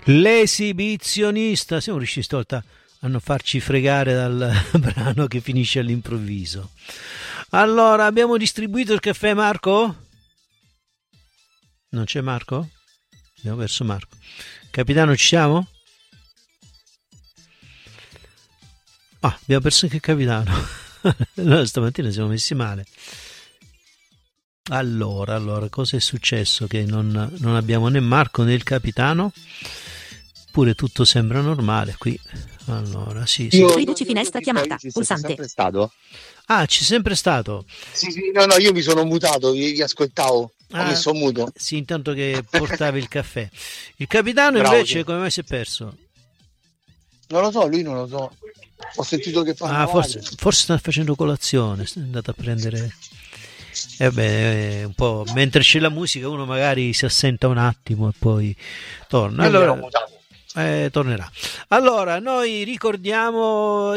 L'esibizionista. Siamo riusciti stavolta a non farci fregare dal brano che finisce all'improvviso. Allora, abbiamo distribuito il caffè, Marco? Non c'è Marco? Abbiamo perso Marco. Capitano, ci siamo? Abbiamo perso anche il capitano. Noi stamattina siamo messi male. Allora, cosa è successo? Che non abbiamo né Marco né il capitano? Pure tutto sembra normale qui. Allora, sì. Riduci finestra chiamata, pulsante. Sempre stato? C'è sempre stato. Sì, no, io mi sono mutato, vi ascoltavo, ho messo muto. Sì, intanto che portavi il caffè. Il capitano Bravo, invece sì. come mai si è perso? Non lo so, lui non lo so. Ho sentito che fa forse sta facendo colazione, è andato a prendere. Un po' mentre c'è la musica uno magari si assenta un attimo e poi torna. Allora, tornerà. Allora, noi ricordiamo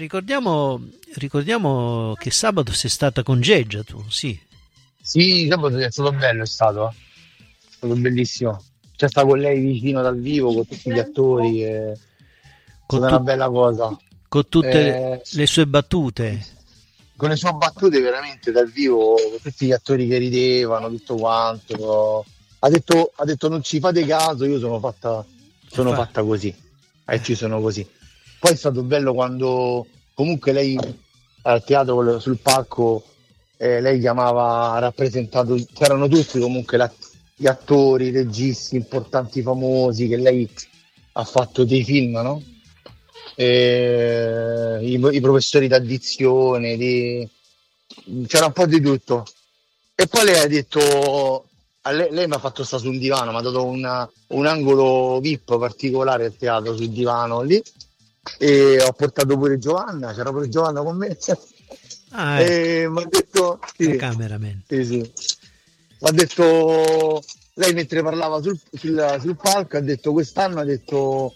che sabato sei stata con Geggia tu, sì. Sì, sabato è stato bello, è stato bellissimo. C'è stato con lei vicino dal vivo, con tutti gli attori, è stata una bella cosa. Con tutte le sue battute. Con le sue battute veramente dal vivo, con tutti gli attori che ridevano, tutto quanto. Ha detto non ci fate caso, io sono fatta così, ci sono così. Poi è stato bello quando comunque lei al teatro sul palco, lei chiamava rappresentato, c'erano tutti comunque gli attori, i registi importanti, famosi, che lei ha fatto dei film, no? I professori d'addizione, c'era un po' di tutto. E poi lei ha detto, lei mi ha fatto stare su un divano, mi ha dato un angolo VIP particolare al teatro sul divano lì, e ho portato pure Giovanna, c'era pure Giovanna con me. E mi ha detto sì, cameraman. Sì. Mi ha detto, lei mentre parlava sul palco ha detto quest'anno, ha detto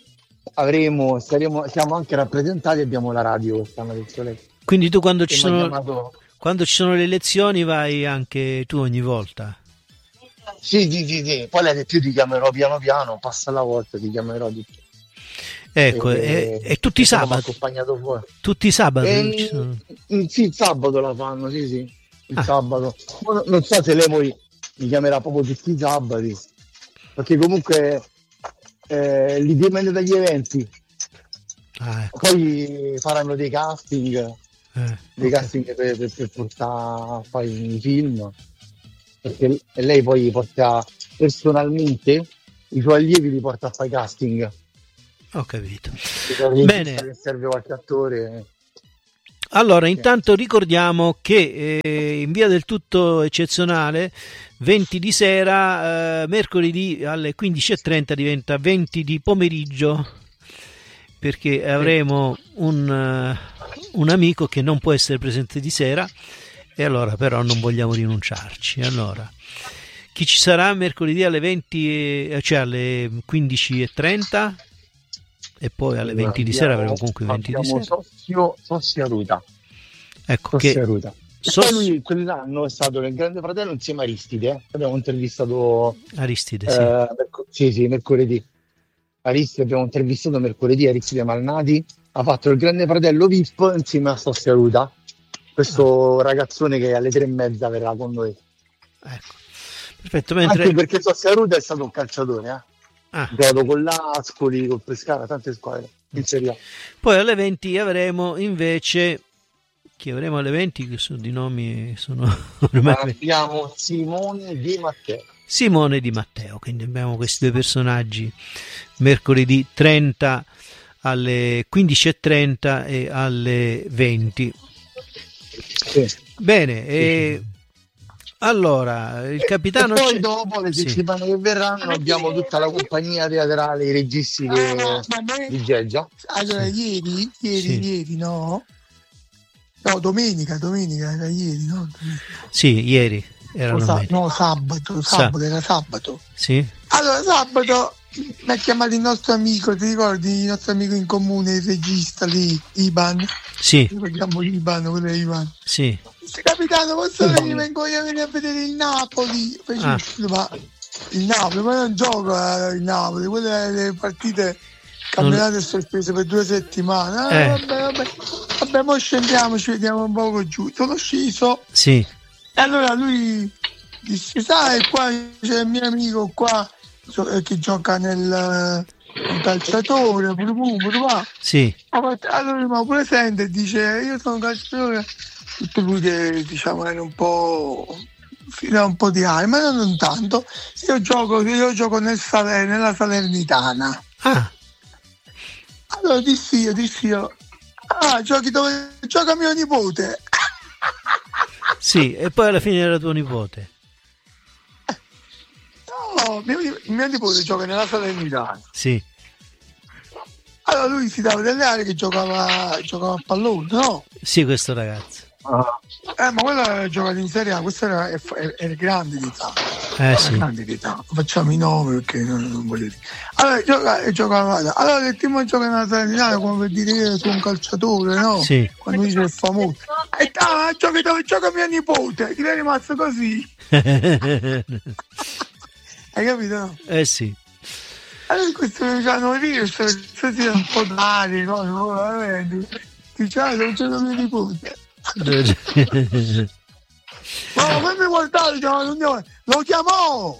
siamo anche rappresentati, abbiamo la radio quest'anno, ha detto lei. Quindi tu quando ci sono le elezioni vai anche tu ogni volta? Sì. Poi lei ha detto io ti chiamerò piano piano, passa la volta, ti chiamerò di più. Ecco, e tutti i sabati? Accompagnato fuori. Tutti i sabati? Sì, il sabato la fanno, sì. Il sabato. Non so se lei poi mi chiamerà proprio tutti i sabati, perché comunque li dipende dagli eventi. Ecco. Poi faranno dei casting, per portare poi i film, perché lei poi porta personalmente i suoi allievi, li porta a fare casting. Ho capito. Bene. Che serve qualche attore. Allora, intanto ricordiamo che in via del tutto eccezionale 20 di sera, mercoledì alle 15:30 diventa 20 di pomeriggio, perché avremo un amico che non può essere presente di sera, e allora però non vogliamo rinunciarci. Allora, chi ci sarà mercoledì alle 20, cioè alle 15:30? E poi alle 20 di sera avremo comunque 20 di sera. Sossia Ruta. Ecco Sossia Ruta. E poi lui quell'anno è stato nel Grande Fratello insieme a Aristide. Abbiamo intervistato Aristide, sì, mercoledì. Aristide abbiamo intervistato mercoledì, Aristide Malnati ha fatto il Grande Fratello VIP insieme a Sossia Ruta. Questo ragazzone che alle 3:30 verrà con noi. Ecco. Perfetto, anche perché Sossia Ruta è stato un calciatore, giocato con l'Ascoli, con Pescara, tante squadre in Serie A. Poi alle 20 avremo invece, chi avremo alle 20, che sono di nomi sono abbiamo Simone Di Matteo, quindi abbiamo questi due personaggi mercoledì 30 alle 15:30 e alle 20. Sì. Bene, allora il capitano e poi dopo le settimane che verranno abbiamo tutta la compagnia teatrale, i registi di Geggia. Allora ieri domenica era ieri, no? Sì, ieri era sabato era sabato. Sì. Allora sabato mi ha chiamato il nostro amico, ti ricordi il nostro amico in comune, il regista lì, Ivan? Sì. Lo chiamo Ivan, quello è Ivan. Sì. Capitano, posso venire a vedere il Napoli? Ma il Napoli, ma non gioca il Napoli, quelle le partite campionato è sospeso per 2 settimane. Vabbè, mo scendiamo, ci vediamo un poco giù. Sono sceso. Sì. E allora lui disse, sai, qua c'è il mio amico qua che gioca nel un calciatore, pure. Sì. Allora mi presenta e dice, io sono un calciatore. Tutto lui che diciamo era un po' fino a un po' di anni, ma non tanto. Io gioco nella Salernitana. Ah. Allora dissi io, giochi dove gioca mio nipote. Sì, e poi alla fine era tuo nipote. No, mio nipote gioca nella Salernitana. Sì. Allora lui si dava delle aree che giocava a pallone, no? Sì, questo ragazzo. Ma quello gioca in Serie A, questo è grande di età. Sì. Grande di età. Facciamo i nomi perché non voglio dire. Allora giocava. Allora il primo gioca nella Salernitana, come per dire io sono un calciatore, no? Sì. Quando dice il famoso. E giochi dove gioca mio nipote, ti è rimasto così. Hai capito, no? Sì. Allora questo hanno visto, questo è un po' d'aria, no? Veramente. Diciamo, dove gioca mio nipote. Ma come guardate, lo chiamò.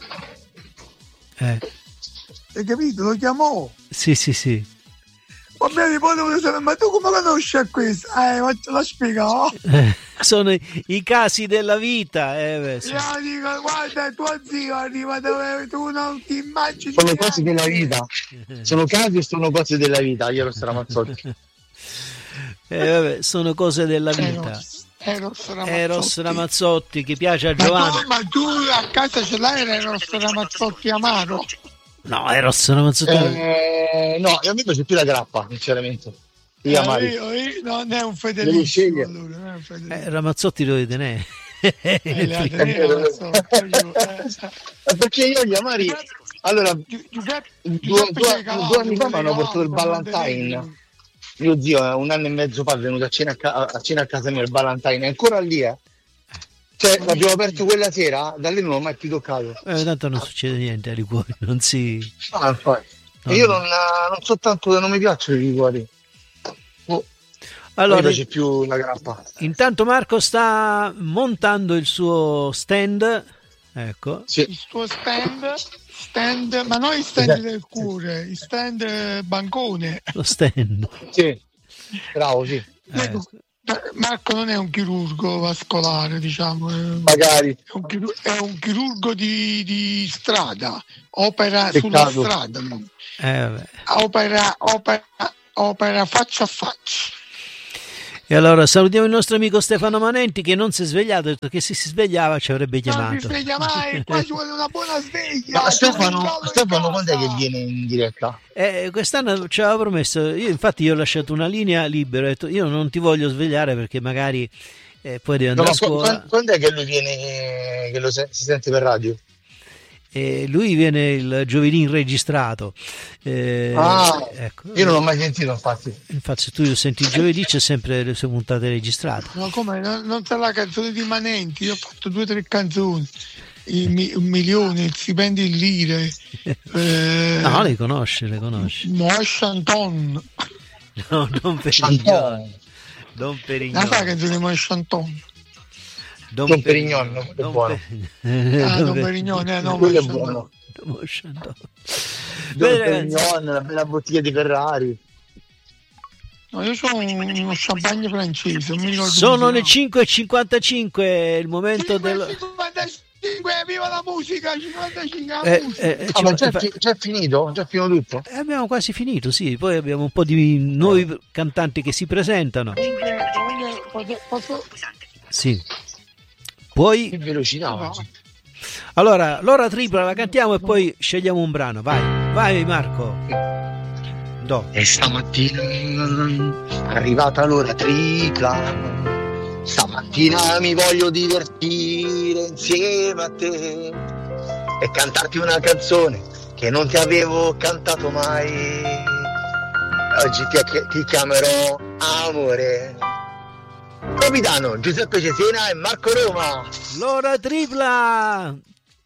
Hai capito? Lo chiamò. Sì. Va bene, poi devo sapere, ma tu come conosci a questo? Ma te lo spiego. Sono i casi della vita. Sì. Io dico, guarda, tuo zio arriva dove tu non ti immagini. Sono cose della vita. Sono casi e sono cose della vita, io lo Ramazzotti. Vabbè, sono cose della vita. Eros Ramazzotti che piace a Giovanni. Ma tu a casa ce l'hai Eros Ramazzotti amaro? No, Eros Ramazzotti. No, io mi piace più la grappa, sinceramente. Io non è un fedelissimo. Ramazzotti lo deve tenere. Perché io gli amari. Allora, due anni fa mi hanno portato il Ballantine. Mio zio è 1 anno e mezzo fa è venuto a cena a casa mia, il Ballantine è ancora lì, cioè l'abbiamo aperto quella sera, da lì non l'ho mai più toccato. Tanto non succede niente ai liquori, non si. Io non so tanto, non mi piacciono i liquori. Allora, mi piace più la grappa. Intanto Marco sta montando il suo stand, ecco. Sì. Il suo stand, ma non i stand del cuore, i stand bancone. Lo stand. Sì, bravo, sì. Marco non è un chirurgo vascolare, diciamo. Magari. È un chirurgo di strada, opera sulla strada. Opera faccia a faccia. E allora salutiamo il nostro amico Stefano Manenti che non si è svegliato, ha detto che se si svegliava ci avrebbe chiamato. Non si sveglia mai, qua ci vuole una buona sveglia. Ma Stefano quando è che viene in diretta? Quest'anno ci aveva promesso, io ho lasciato una linea libera, ho detto io non ti voglio svegliare perché magari poi devi andare a scuola. Quando è che lui viene, che si sente per radio? Lui viene il giovedì registrato. Ecco. Io non l'ho mai sentito, infatti se tu senti il giovedì c'è sempre le sue puntate registrate. No, come? Non c'è la canzone di Manenti, io ho fatto 2 o 3 canzoni, un milione, il stipendio in lire. No, le conosce. Moi Chanton. No, non Perignon. Don Perignon. La canzone di Moi Chanton. Don Perignon è buono. Don Perignon, no, quello è buono. Don Perignon, la bella bottiglia di Ferrari. No, io sono uno champagne francese, non mi ricordo. Sono le 5:55, il momento del 55, viva la musica, 55 ma già è finito? Già finito tutto? Abbiamo quasi finito, sì, poi abbiamo un po' di nuovi cantanti che si presentano. Posso? Sì. Poi che velocità oggi. Allora, l'ora tripla la cantiamo e poi scegliamo un brano. Vai Marco. E stamattina è arrivata l'ora tripla. Stamattina mi voglio divertire insieme a te e cantarti una canzone che non ti avevo cantato mai. Oggi ti chiamerò amore. Capitano Giuseppe Cesena e Marco Roma. L'ora tripla.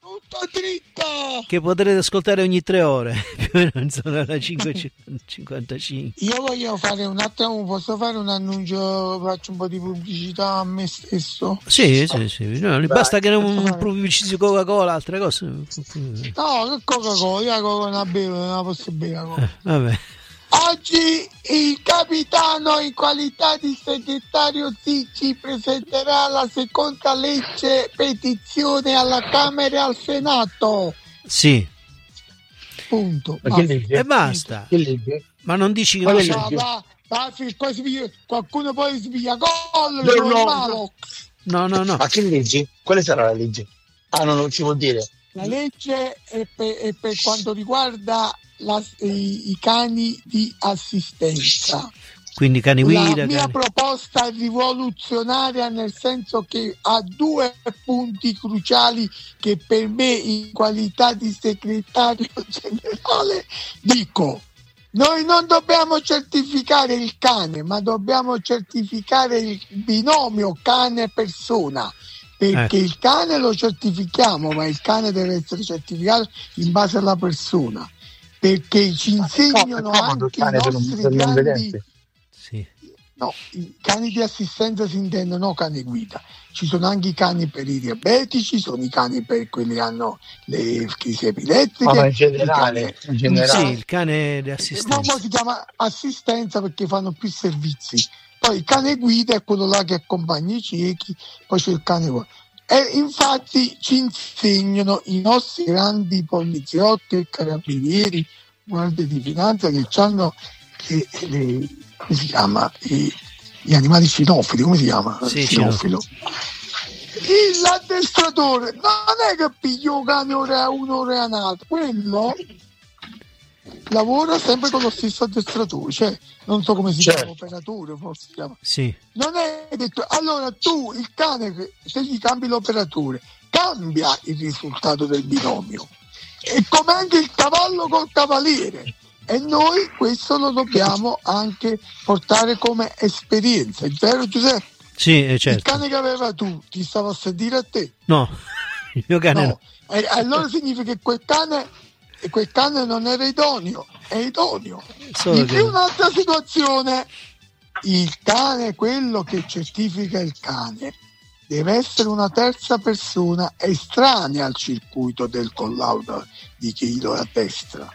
tutta dritta. Che potrete ascoltare ogni 3 ore, più o meno sono alle 5:55. Io voglio fare un attimo, posso fare un annuncio, faccio un po' di pubblicità a me stesso? Sì. No, basta che non pubblicizzi Coca-Cola, altre cose. No, che Coca-Cola, io la Coca non la bevo, non la posso bere. Vabbè. Oggi il capitano in qualità di segretario Zicci presenterà la seconda legge petizione alla Camera e al Senato. Sì. Punto. Ma che legge? E basta. Che legge? Ma non dici che Quale non legge? Qualcuno poi svia gol. No. Ma che leggi? Quale sarà la legge? Ah, no, non ci vuol dire. La legge è per quanto riguarda i cani di assistenza. Quindi cani guida. La mia proposta è rivoluzionaria, nel senso che ha 2 punti cruciali che per me, in qualità di segretario generale, dico: noi non dobbiamo certificare il cane, ma dobbiamo certificare il binomio cane-persona. Perché il cane lo certifichiamo, ma il cane deve essere certificato in base alla persona. Perché ci insegnano anche i nostri grandi... Sì. No, i cani di assistenza si intendono, no cani guida. Ci sono anche i cani per i diabetici, sono i cani per quelli che hanno le crisi epilettiche. Ma in generale. Sì, il cane di assistenza. Si chiama assistenza perché fanno più servizi. Poi il cane guida è quello là che accompagna i ciechi, poi c'è il cane guida. E infatti ci insegnano i nostri grandi poliziotti e carabinieri, guardie di finanza, che hanno come si chiama? Gli animali cinofili, come si chiama? Sì, cinofilo. L'addestratore non è che piglia un cane un'ora nato, quello lavora sempre con lo stesso addestratore, cioè non so come si chiama, operatore forse si chiama. Sì. Non è detto, allora tu il cane, se gli cambi l'operatore, cambia il risultato del binomio, e come anche il cavallo col cavaliere, e noi questo lo dobbiamo anche portare come esperienza, è vero Giuseppe? Sì, certo. Il cane che aveva tu ti stava a sentire a te? No, il mio cane no. Allora significa che quel cane non era idoneo, è idoneo. In più un'altra situazione, il cane, quello che certifica il cane, deve essere una terza persona estranea al circuito del collaudo di chi lo addestra.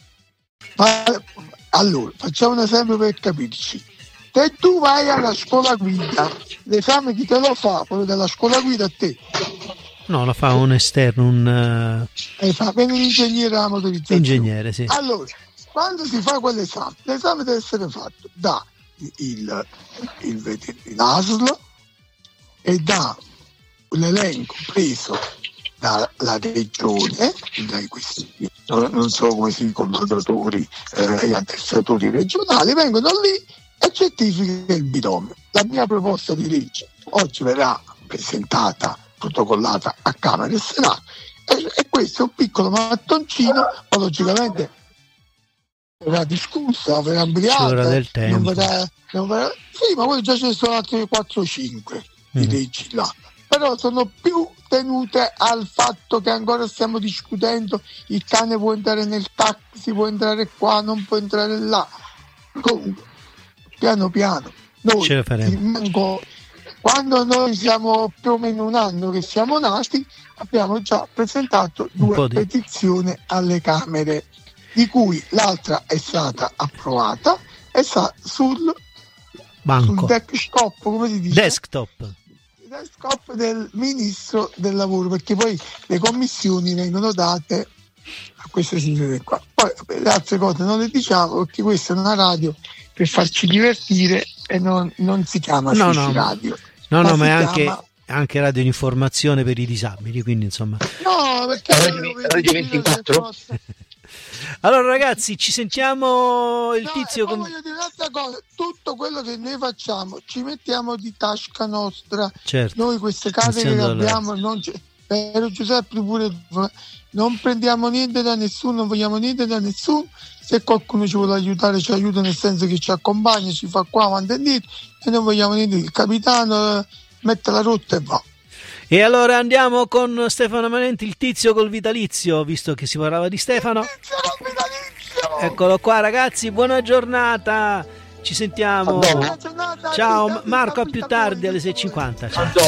Allora, facciamo un esempio per capirci. Se tu vai alla scuola guida, l'esame chi te lo fa? Quello della scuola guida a te? No, lo fa un esterno, fa bene un ingegnere alla motorizzazione. Ingegnere, sì. Allora, quando si fa quell'esame, l'esame deve essere fatto da l'ASL e da l'elenco preso dalla regione, dai questi, non so come si chiamano, gli addestratori regionali, vengono lì e certifica il binomio. La mia proposta di legge oggi verrà presentata, protocollata a Camera e Senato, e questo è un piccolo mattoncino, ma logicamente verrà discussa, verrà ampliata, del tempo. Sì, ma poi già ce ne sono altri 4 o 5 di leggi là, però sono più tenute al fatto che ancora stiamo discutendo: il cane può entrare nel taxi, può entrare qua, non può entrare là. Comunque, piano piano, noi quando noi siamo più o meno un anno che siamo nati, abbiamo già presentato 2 petizioni alle Camere, di cui l'altra è stata approvata e sta sul desktop, come si dice? Desktop del Ministro del Lavoro, perché poi le commissioni vengono date a queste signore qua. Poi le altre cose non le diciamo, perché questa è una radio per farci divertire e non si chiama radio. No, ma è anche radio di informazione per i disabili, quindi insomma. No, perché Radio 24. Allora ragazzi, ci sentiamo il tizio con... Voglio dire un'altra cosa: tutto quello che noi facciamo ci mettiamo di tasca nostra. Certo. Noi queste case che abbiamo, però Giuseppe pure, non prendiamo niente da nessuno, non vogliamo niente da nessuno. Se qualcuno ci vuole aiutare, ci aiuta, nel senso che ci accompagna, ci fa qua avanti e indietro, e non vogliamo niente. Il capitano mette la rotta e va. E allora andiamo con Stefano Manenti, il tizio col vitalizio, visto che si parlava di Stefano. Eccolo qua ragazzi, buona giornata, ci sentiamo. Ciao Marco, a più tardi alle 6:50. Ciao.